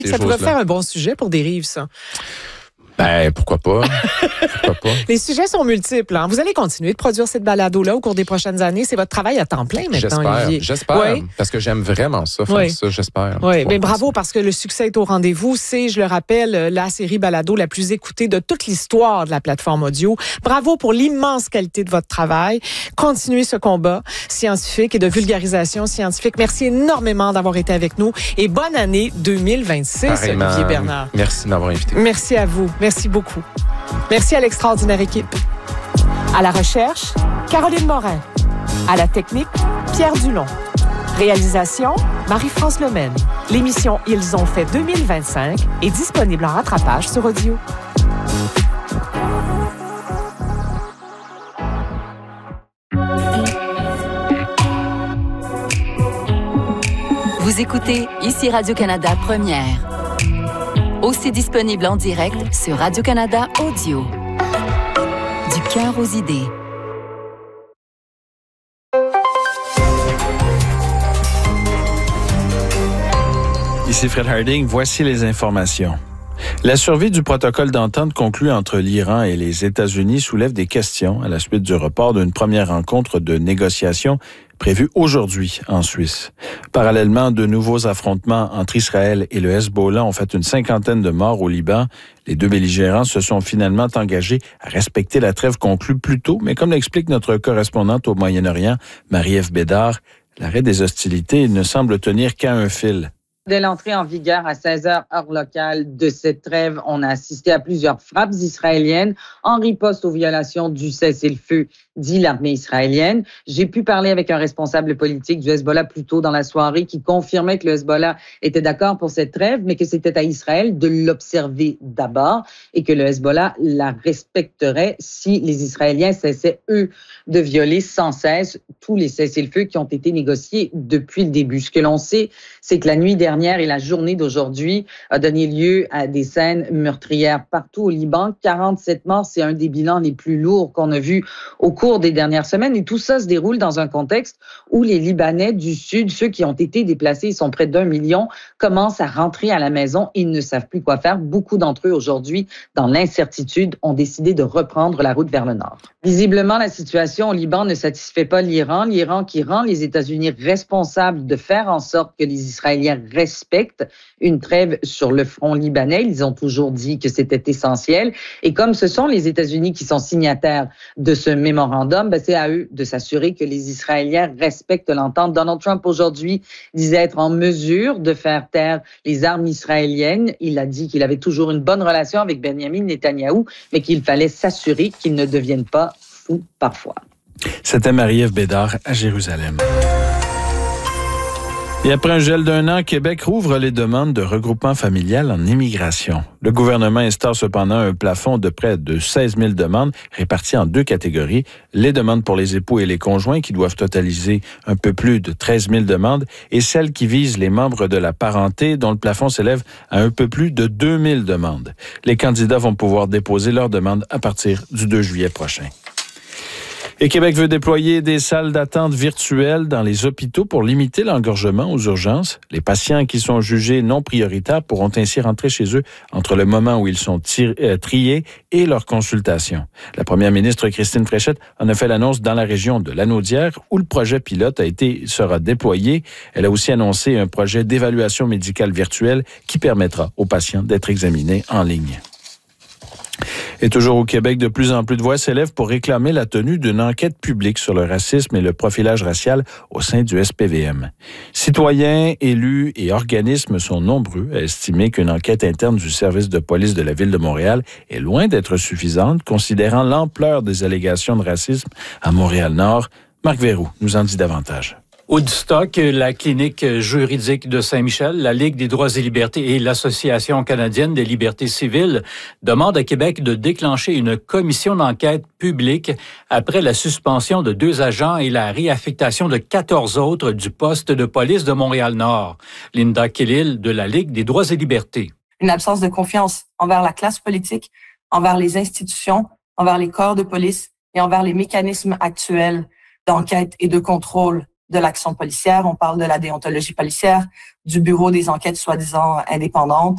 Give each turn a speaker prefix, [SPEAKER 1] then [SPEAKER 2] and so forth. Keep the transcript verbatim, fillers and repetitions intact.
[SPEAKER 1] ces
[SPEAKER 2] ça pourrait
[SPEAKER 1] choses-là.
[SPEAKER 2] faire un bon sujet pour Dérive, ça.
[SPEAKER 1] Ben, pourquoi pas? Pourquoi pas?
[SPEAKER 2] Les sujets sont multiples. Hein? Vous allez continuer de produire cette balado-là au cours des prochaines années. C'est votre travail à temps plein maintenant,
[SPEAKER 1] J'espère,
[SPEAKER 2] Olivier.
[SPEAKER 1] j'espère,
[SPEAKER 2] Oui.
[SPEAKER 1] parce que j'aime vraiment ça, faire
[SPEAKER 2] Oui.
[SPEAKER 1] ça, j'espère.
[SPEAKER 2] Oui, bien bravo, parce que le succès est au rendez-vous. C'est, je le rappelle, la série balado la plus écoutée de toute l'histoire de la plateforme audio. Bravo pour l'immense qualité de votre travail. Continuez ce combat scientifique et de vulgarisation scientifique. Merci énormément d'avoir été avec nous et bonne année deux mille vingt-six,
[SPEAKER 1] Pareillement.
[SPEAKER 2] Olivier Bernard.
[SPEAKER 1] Merci de m'avoir invité.
[SPEAKER 2] Merci à vous. Merci beaucoup. Merci à l'extraordinaire équipe. À la recherche, Caroline Morin. À la technique, Pierre Dulon. Réalisation, Marie-France Lemaine. L'émission Ils ont fait deux mille vingt-cinq est disponible en rattrapage sur audio.
[SPEAKER 3] Vous écoutez ici Radio-Canada Première. Aussi disponible en direct sur Radio-Canada Audio. Du cœur aux idées.
[SPEAKER 4] Ici Fred Harding, voici les informations. La survie du protocole d'entente conclu entre l'Iran et les États-Unis soulève des questions à la suite du report d'une première rencontre de négociation prévue aujourd'hui en Suisse. Parallèlement, de nouveaux affrontements entre Israël et le Hezbollah ont fait une cinquantaine de morts au Liban. Les deux belligérants se sont finalement engagés à respecter la trêve conclue plus tôt, mais comme l'explique notre correspondante au Moyen-Orient, Marie-Ève Bédard, l'arrêt des hostilités ne semble tenir qu'à un fil.
[SPEAKER 5] Dès l'entrée en vigueur à seize heures heure locale de cette trêve, on a assisté à plusieurs frappes israéliennes en riposte aux violations du cessez-le-feu, dit l'armée israélienne. J'ai pu parler avec un responsable politique du Hezbollah plus tôt dans la soirée qui confirmait que le Hezbollah était d'accord pour cette trêve, mais que c'était à Israël de l'observer d'abord et que le Hezbollah la respecterait si les Israéliens cessaient, eux, de violer sans cesse tous les cessez-le-feu qui ont été négociés depuis le début. Ce que l'on sait, c'est que la nuit dernière et la journée d'aujourd'hui a donné lieu à des scènes meurtrières partout au Liban. quarante-sept morts, c'est un des bilans les plus lourds qu'on a vus au cours des dernières semaines. Et tout ça se déroule dans un contexte où les Libanais du Sud, ceux qui ont été déplacés, ils sont près d'un million, commencent à rentrer à la maison et ne savent plus quoi faire. Beaucoup d'entre eux, aujourd'hui, dans l'incertitude, ont décidé de reprendre la route vers le nord. Visiblement, la situation au Liban ne satisfait pas l'Iran. L'Iran qui rend les États-Unis responsables de faire en sorte que les Israéliens respectent une trêve sur le front libanais. Ils ont toujours dit que c'était essentiel. Et comme ce sont les États-Unis qui sont signataires de ce mémorandum, ben c'est à eux de s'assurer que les Israéliens respectent l'entente. Donald Trump, aujourd'hui, disait être en mesure de faire taire les armes israéliennes. Il a dit qu'il avait toujours une bonne relation avec Benjamin Netanyahou, mais qu'il fallait s'assurer qu'ils ne deviennent pas fous parfois.
[SPEAKER 4] C'était Marie-Ève Bédard à Jérusalem. Et après un gel d'un an, Québec rouvre les demandes de regroupement familial en immigration. Le gouvernement instaure cependant un plafond de près de seize mille demandes réparties en deux catégories. Les demandes pour les époux et les conjoints qui doivent totaliser un peu plus de treize mille demandes et celles qui visent les membres de la parenté dont le plafond s'élève à un peu plus de deux mille demandes. Les candidats vont pouvoir déposer leurs demandes à partir du deux juillet prochain. Et Québec veut déployer des salles d'attente virtuelles dans les hôpitaux pour limiter l'engorgement aux urgences. Les patients qui sont jugés non prioritaires pourront ainsi rentrer chez eux entre le moment où ils sont tir- euh, triés et leur consultation. La première ministre Christine Fréchette en a fait l'annonce dans la région de Lanaudière où le projet pilote a été sera déployé. Elle a aussi annoncé un projet d'évaluation médicale virtuelle qui permettra aux patients d'être examinés en ligne. Et toujours au Québec, de plus en plus de voix s'élèvent pour réclamer la tenue d'une enquête publique sur le racisme et le profilage racial au sein du S P V M. Citoyens, élus et organismes sont nombreux à estimer qu'une enquête interne du service de police de la Ville de Montréal est loin d'être suffisante, considérant l'ampleur des allégations de racisme à Montréal-Nord. Marc Verroux nous en dit davantage.
[SPEAKER 6] Woodstock, la clinique juridique de Saint-Michel, la Ligue des droits et libertés et l'Association canadienne des libertés civiles demandent à Québec de déclencher une commission d'enquête publique après la suspension de deux agents et la réaffectation de quatorze autres du poste de police de Montréal-Nord. Linda Kellil de la Ligue des droits et libertés.
[SPEAKER 7] Une absence de confiance envers la classe politique, envers les institutions, envers les corps de police et envers les mécanismes actuels d'enquête et de contrôle de l'action policière. On parle de la déontologie policière, du bureau des enquêtes soi-disant indépendantes.